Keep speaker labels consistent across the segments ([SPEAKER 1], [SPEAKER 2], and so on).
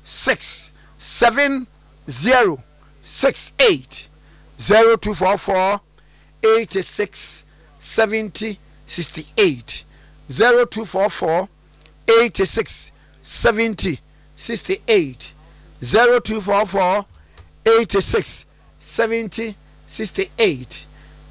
[SPEAKER 1] 0244-867068 0244-867068 0244-867068 0244-867068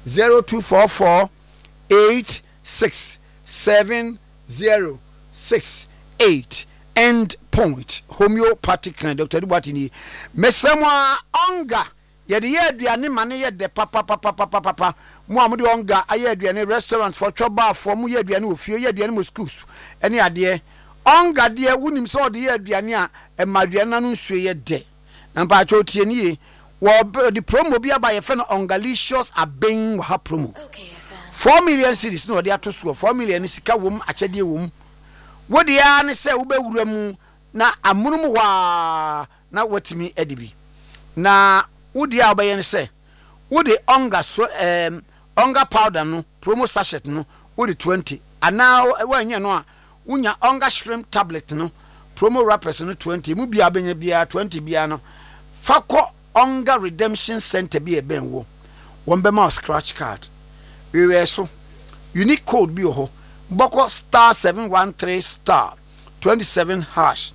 [SPEAKER 1] 0244-867068 End point homeopathic kind Dr. Dubatini mesemwa onga yede ye aduane mane ye de papa mo amode onga aye aduane restaurant for choba for mo ye aduane ofie ye aduane mo schools ene ade onga de wunim so de ye aduane a emaduane na no nsuo ye de na mpa cho tie ni wo the promo bi aba ye fe no ongalicious aben ha promo 4 million cedis no de atoso 4 million sika wom akyede wom wodi ya ne se wo bewura mu na amunum wa na watimi edibi na wodi ya obaye ne se wodi onga so onga powder no promo sachet no wodi 20 ana wanya no a unya onga shrimp tablet no promo wrappers no 20 mu bia benya bia 20 bia no fako onga redemption center bi ebenwo wombe ma scratch card we so unique code bi ho Boko star 713 star 27 hash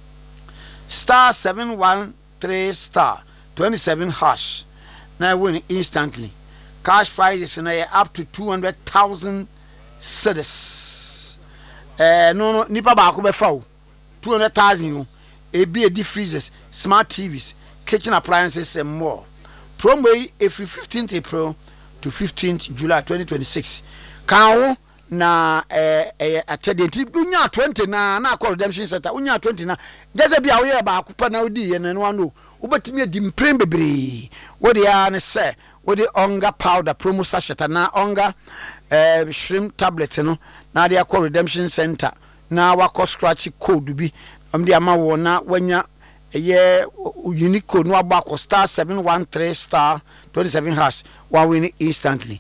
[SPEAKER 1] star 713 star 27 hash. Now win instantly. Cash prizes in up to 200,000 cedis. No nipa ba ko be fa 200,000 you. A deep freezers, smart TVs, kitchen appliances and more. Promo every 15th April to 15th July 2026. Can na atedenti unya 20 na call redemption center unya 20 na jeze bia wo ye ba akupa na odi ye na no ano ubetimi adi mprem bebre wo de ya ne se wo de onga powder promo sachet na onga shrimp tablet no na de call redemption center na wa scratch code bi amde ama wo na wanya ye unique code no abako star 713 star 27 hash wa win instantly.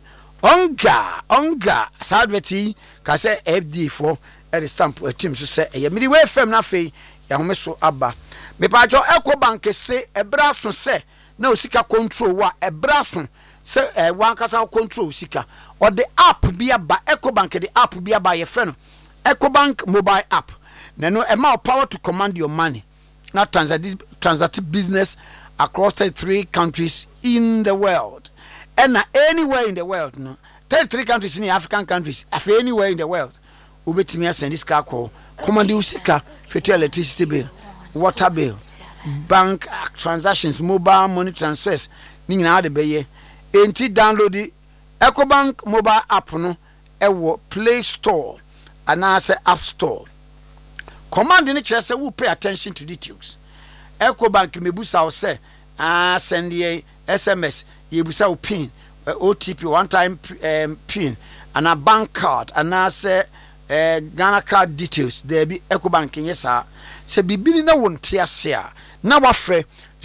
[SPEAKER 1] Onga sadveti ka se FD4 e stamp team so se e mi we fam na fe ya homeso aba me pa jo Ecobank se e bra so se na osika control wa e bra so se wan kasa control osika or the app bi aba Ecobank the app bi aba ye fe no Ecobank mobile app na no e ma power to command your money na transact business across 33 countries in the world. And anywhere in the world, no 33 countries in the African countries, anywhere in the world, ubetimi send this car call, command usika, for electricity bill, water bill, bank transactions, mobile money transfers, ni na de beye. Enti download the Ecobank mobile app no ewo Play Store and say App Store. Command ni chere say we pay attention to details. Ecobank mebusa o say send ye SMS yebusa o pin OTP one time pin and a bank card and say Ghana card details there be Ecobank yesa se bibili na wonte ase a na wafre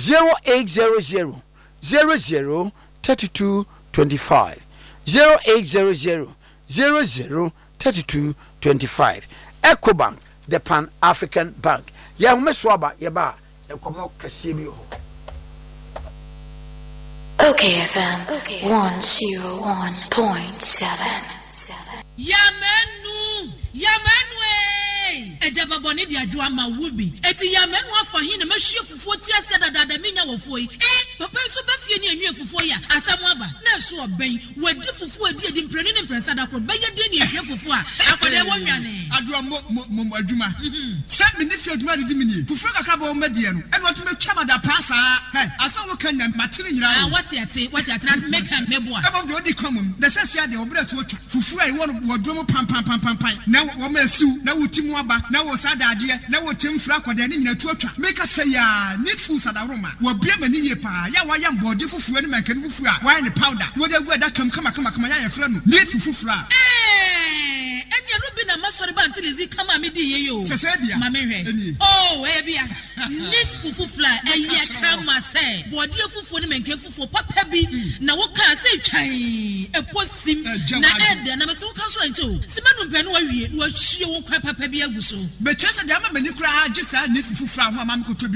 [SPEAKER 1] 0800 00 3225 0800 00 3225 Ecobank the Pan African Bank ya humeswaba yeba ekomo kase bi ho.
[SPEAKER 2] Okay, FM 101.7.
[SPEAKER 3] Yamenwe ejaba boni di adwa ma wubi eti yamenu afa hin na mahwie fufuo ti ase dada minya wofo yi papa so ba fie ni enwe fufuo ya asam aba na so oben wadi fufuo edi mpreni ne mpresa da ko beye de ni ehwe fufuo a akode wonwane adwa mo adwuma se me ni fie adwuma di mini fufuo kakra ba o medie no ene wato metwa mada pasa aso wo kan na matire nyira wati ate na make am meboa e bom de odi common the sense ya de obra to otwa fufuo ai wo wodwo pam na wo ma siu na wotimu aba na wo sadade na wo temfra kwada ne nyina tuatwa make say ya needful sadaroma wo bia mani ye pa ya wa yam body fufuo ne mankani fufuo a wa ne powder wo de guada kama ya yefra no needful fufuo a enya no bi na masori ba until izi kama me di ye yo sesebia ma me hwe oh bia needful fufuo a ye kama say body fufuo ne mankani fufuo papa bi na wo kan say twan eposim na ede na me se wo kan so anto simanu mpenu wa wie wo hie wo kwa papa bi aguso be chese de ama mani kura agisa needful fufuo a ho ama me ko